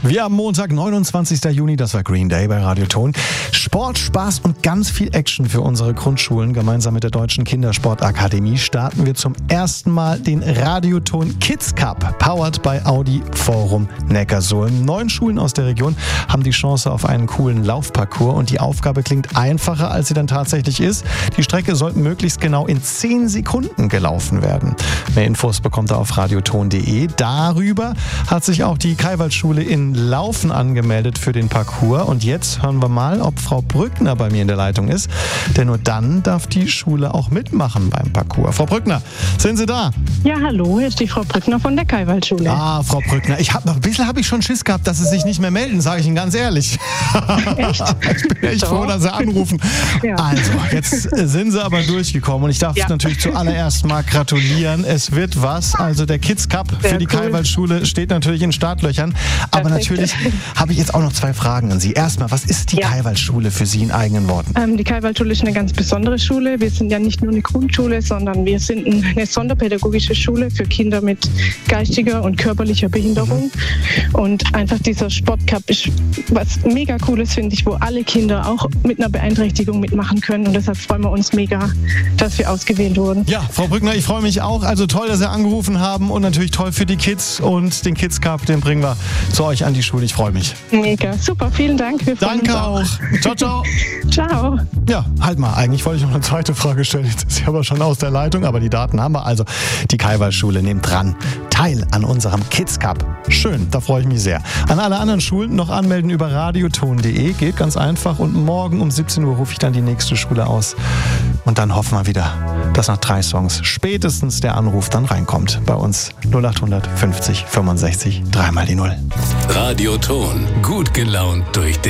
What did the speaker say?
Wir haben Montag, 29. Juni, das war Green Day bei Radioton. Sport, Spaß und ganz viel Action für unsere Grundschulen. Gemeinsam mit der Deutschen Kindersportakademie starten wir zum ersten Mal den Radioton Kids Cup, powered by Audi Forum Neckarsulm. 9 Schulen aus der Region haben die Chance auf einen coolen Laufparcours und die Aufgabe klingt einfacher, als sie dann tatsächlich ist. Die Strecke soll möglichst genau in 10 Sekunden gelaufen werden. Mehr Infos bekommt ihr auf radioton.de. Darüber hat sich auch die Kaiwaldschule in Laufen angemeldet für den Parcours. Und jetzt hören wir mal, ob Frau Brückner bei mir in der Leitung ist. Denn nur dann darf die Schule auch mitmachen beim Parcours. Frau Brückner, sind Sie da? Ja, hallo, hier ist die Frau Brückner von der Kaiwaldschule. Ah, Frau Brückner, ein bisschen habe ich schon Schiss gehabt, dass Sie sich nicht mehr melden, sage ich Ihnen ganz ehrlich. Echt? Ich bin echt froh, dass Sie anrufen. Ja. Also, jetzt sind Sie aber durchgekommen und ich darf natürlich zuallererst mal gratulieren. Es wird was. Also der Kids Cup für die Kaiwaldschule steht natürlich in Startlöchern. Aber natürlich habe ich jetzt auch noch 2 Fragen an Sie. Erstmal, was ist die Kaiwaldschule für Sie in eigenen Worten? Die Kaiwaldschule ist eine ganz besondere Schule. Wir sind ja nicht nur eine Grundschule, sondern wir sind eine sonderpädagogische Schule für Kinder mit geistiger und körperlicher Behinderung. Und einfach dieser Sportcup ist was mega Cooles, finde ich, wo alle Kinder auch mit einer Beeinträchtigung mitmachen können. Und deshalb freuen wir uns mega, dass wir ausgewählt wurden. Ja, Frau Brückner, ich freue mich auch. Also toll, dass Sie angerufen haben und natürlich toll für die Kids. Und den Kids Cup, den bringen wir zu euch an die Schule. Ich freue mich. Mega, super, vielen Dank. Wir freuen uns auch. Ciao, ciao. Ciao. Ja, halt mal. Eigentlich wollte ich noch eine zweite Frage stellen. Jetzt ist sie aber schon aus der Leitung, aber die Daten haben wir. Also, die Kaiwaldschule nimmt dran teil an unserem Kids Cup. Schön, da freue ich mich sehr. An alle anderen Schulen noch anmelden über radioton.de. Geht ganz einfach. Und morgen um 17 Uhr rufe ich dann die nächste Schule aus. Und dann hoffen wir wieder, dass nach 3 Songs spätestens der Anruf dann reinkommt. Bei uns 0800 50 65 3 mal die 0. Radioton. Gut gelaunt durch den